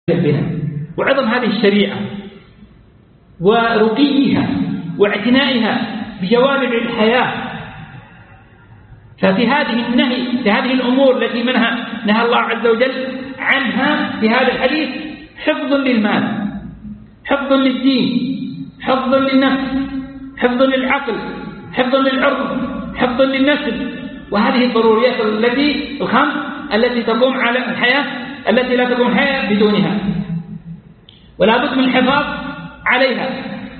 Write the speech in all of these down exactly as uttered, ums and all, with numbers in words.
بنا وعظم هذه الشريعة ورقيها واعتنائها بجوانب الحياة. ففي هذه النهي في هذه الأمور التي منها نهى الله عز وجل عنها في هذا الحديث حفظ للمال، حفظ للدين، حفظ للنفس، حفظ للعقل، حفظ للعرض، حفظ للنسل، وهذه الضروريات التي الخمس التي تقوم على الحياة التي لا تقوم الحياة بدونها، ولا بد من الحفاظ عليها.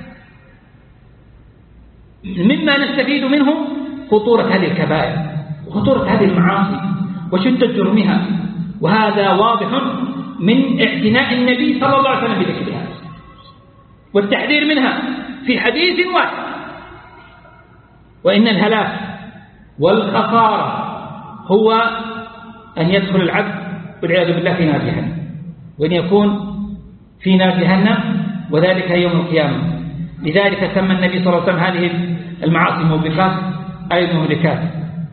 مما نستفيد منه خطورة هذه الكبائر وخطورة هذه المعاصي وشدة جرمها، وهذا واضح من اعتناء النبي صلى الله عليه وسلم بذكرها والتحذير منها في حديث واحد. وإن الهلاك والخسارة هو أن يدخل العبد والعياذ بالله في نار جهنم، وأن يكون في نار جهنم، وذلك يوم القيامة. لذلك سمى النبي صلى الله عليه وسلم هذه المعاصي موبقات أي مهلكات.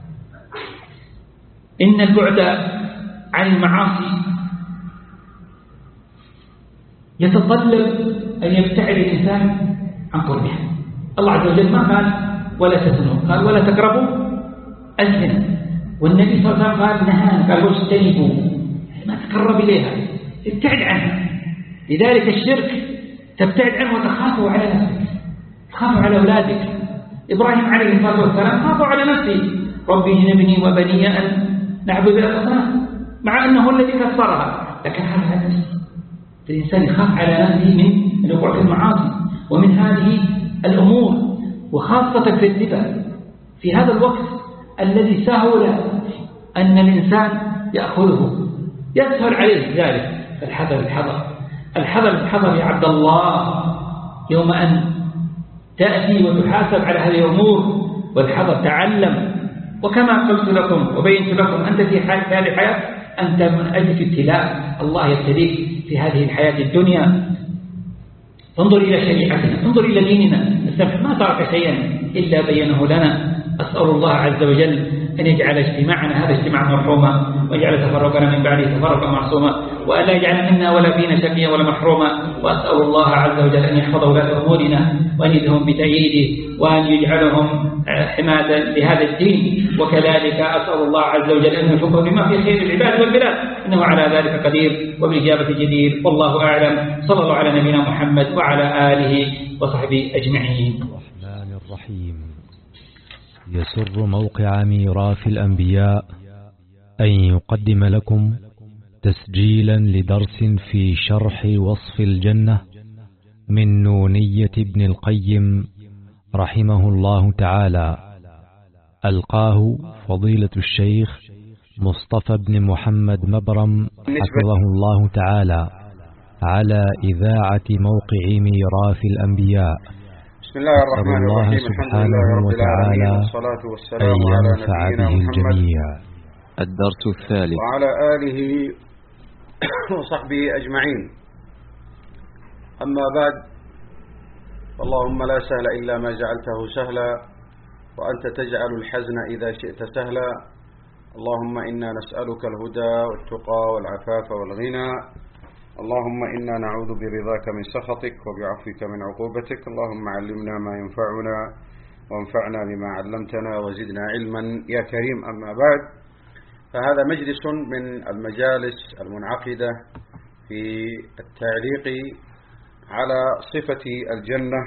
إن البعد عن المعاصي يتطلب أن يبتعد الإنسان عن قربها. الله عز وجل ما قال ولا تزنوا، قال ولا تقربوا الزنا، والنبي صلى الله عليه وسلم قال نهانا، قال واجتنبوا، ما تقرب إليها، ابتعد عنها. لذلك الشرك تبتعد عنه وتخافوا على نفسك، تخافوا على أولادك. إبراهيم عليه الصلاة والسلام خافوا على نفسه، ربي اجنبني وبني أن نعبد الأصنام، مع أنه الذي كسرها، لكن خاف على نفسه. الإنسان يخاف على نفسه من الوقوع في المعاصي ومن هذه الأمور، وخاصة في الربا في هذا الوقت الذي سهل أن الإنسان يأخذه، يسهل عليه ذلك. الحذر الحذر الحذر الحذر يا عبد الله، يوم أن تأتي وتحاسب على هذه الأمور. والحذر تعلم، وكما قلت لكم وبينت لكم أنت في هذه الحياة أنت من أجل ابتلاء الله يبتليك في هذه الحياة الدنيا. انظر إلى شريعتنا، انظر إلى ديننا، السمح ما ترك شيئا إلا بينه لنا. أسأل الله عز وجل أن يجعل اجتماعنا هذا اجتماعا مرحوما، ويجعل تفرقنا من بعده تفرقا معصوما، وألا يجعل منا ولا فينا شقيا ولا محروما. وأسأل الله عز وجل أن يحفظ ولاة أمورنا وأن يدهم بتأييده وأن يجعلهم حماة لهذا الدين. وكذلك أسأل الله عز وجل أن يوفقهم بما في خير العباد والبلاد، إنه على ذلك قدير وبالإجابة جدير. والله أعلم. صلى الله على نبينا محمد وعلى آله وصحبه أجمعين. الرحمن الرحيم. يسر موقع ميراث الأنبياء أن يقدم لكم تسجيلا لدرس في شرح وصف الجنة من نونية ابن القيم رحمه الله تعالى، ألقاه فضيلة الشيخ مصطفى بن محمد مبرم حفظه الله تعالى على إذاعة موقع ميراث الأنبياء. بسم الله الرحمن الرحيم. الحمد لله رب العالمين، والصلاة والسلام على نبينا محمد الدرس الثالث وعلى آله وصحبه أجمعين. أما بعد، اللهم لا سهل إلا ما جعلته سهلا، وأنت تجعل الحزن إذا شئت سهلا. اللهم إنا نسألك الهدى والتقى والعفاف والغنى. اللهم إنا نعوذ برضاك من سخطك وبعفوك من عقوبتك. اللهم علمنا ما ينفعنا وانفعنا بما علمتنا وزدنا علما يا كريم. أما بعد، فهذا مجلس من المجالس المنعقدة في التعليق على صفة الجنة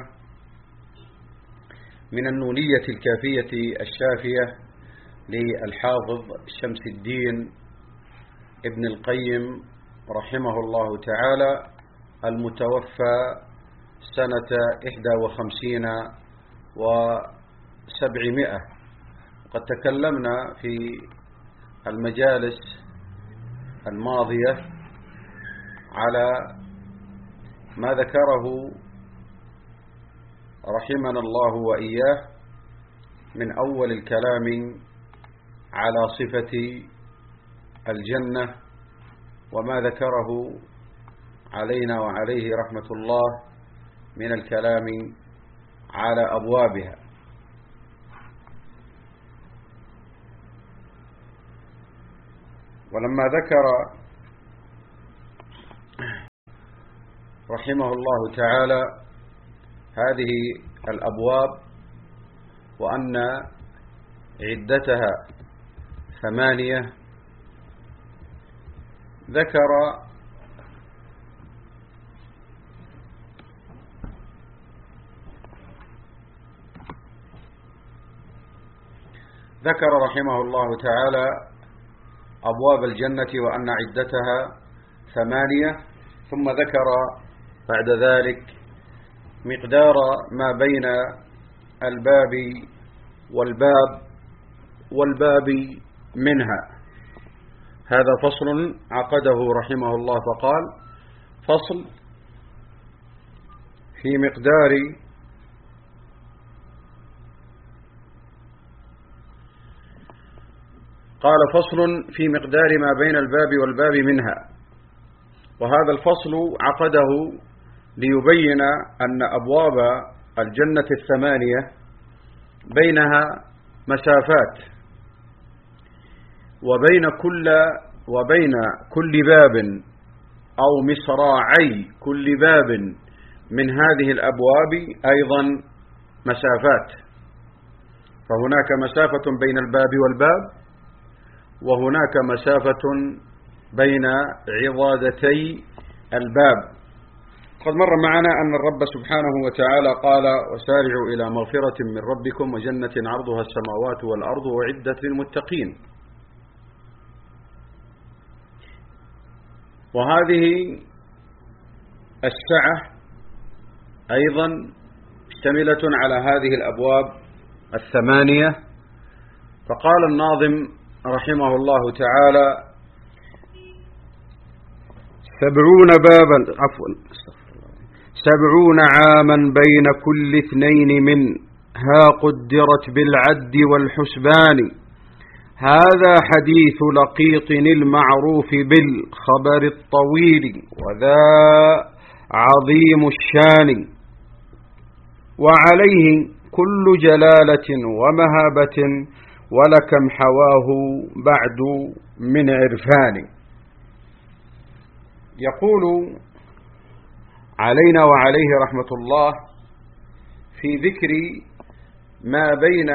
من النونية الكافية الشافية للحافظ شمس الدين ابن القيم رحمه الله تعالى، المتوفى سنة إحدى وخمسين وسبعمائة. قد تكلمنا في المجالس الماضية على ما ذكره رحمنا الله وإياه من أول الكلام على صفة الجنة، وما ذكره علينا وعليه رحمة الله من الكلام على أبوابها. ولما ذكر رحمه الله تعالى هذه الأبواب وأن عدتها ثمانية، ذكر ذكر رحمه الله تعالى أبواب الجنة وأن عدتها ثمانية، ثم ذكر بعد ذلك مقدار ما بين الباب والباب والباب منها. هذا فصل عقده رحمه الله فقال: فصل في مقدار قال فصل في مقدار ما بين الباب والباب منها. وهذا الفصل عقده ليبين أن أبواب الجنة الثمانية بينها مسافات، وبين كل وبين كل باب أو مصراعي كل باب من هذه الأبواب أيضا مسافات. فهناك مسافة بين الباب والباب، وهناك مسافة بين عضادتي الباب. قد مر معنا أن الرب سبحانه وتعالى قال: وسارعوا إلى مغفرة من ربكم وجنة عرضها السماوات والأرض وعدت للمتقين. وهذه السعة أيضا مشتملة على هذه الأبواب الثمانية. فقال الناظم رحمه الله تعالى: سبعون بابا عفوا سبعون عاما بين كل اثنين منها قدرت بالعد والحسبان. هذا حديث لقيط المعروف بالخبر الطويل وذا عظيم الشان. وعليه كل جلالة ومهابة ولكم حواه بعد من عرفان. يقول علينا وعليه رحمة الله في ذكر ما بين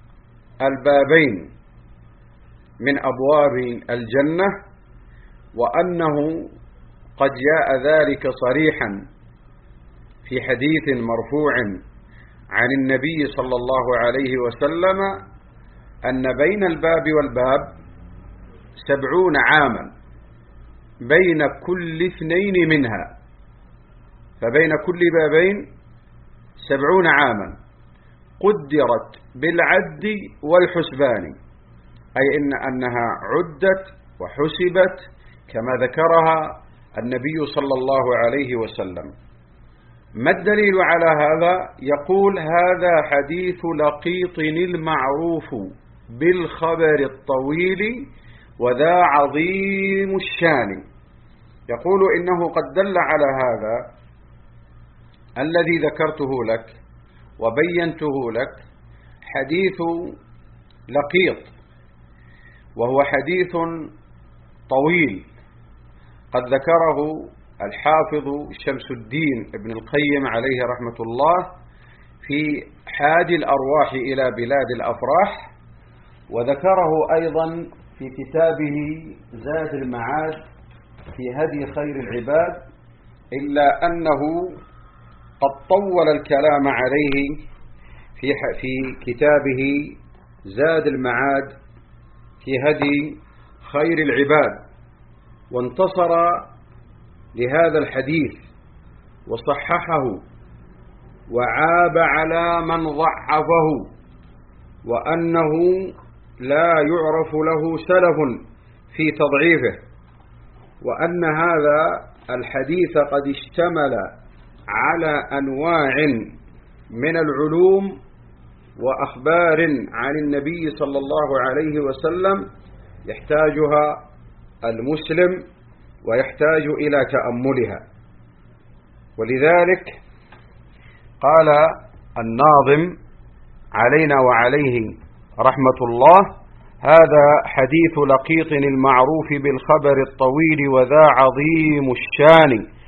البابين من أبواب الجنة، وأنه قد جاء ذلك صريحا في حديث مرفوع عن النبي صلى الله عليه وسلم أن بين الباب والباب سبعون عاما بين كل اثنين منها. فبين كل بابين سبعون عاما قدرت بالعد والحسبان، أي إن أنها عدت وحسبت كما ذكرها النبي صلى الله عليه وسلم. ما الدليل على هذا؟ يقول: هذا حديث لقيط المعروف بالخبر الطويل وذا عظيم الشان. يقول إنه قد دل على هذا الذي ذكرته لك وبينته لك حديث لقيط، وهو حديث طويل قد ذكره الحافظ شمس الدين ابن القيم عليه رحمة الله في حاد الأرواح إلى بلاد الأفراح، وذكره أيضا في كتابه زاد المعاد في هدي خير العباد، إلا أنه قد طول الكلام عليه في في كتابه زاد المعاد في هدي خير العباد، وانتصر لهذا الحديث وصححه وعاب على من ضعفه، وأنه لا يعرف له سلف في تضعيفه، وأن هذا الحديث قد اشتمل على أنواع من العلوم وأخبار عن النبي صلى الله عليه وسلم يحتاجها المسلم ويحتاج إلى تأملها. ولذلك قال الناظم علينا وعليه رحمة الله: هذا حديث لقيط المعروف بالخبر الطويل وذا عظيم الشان.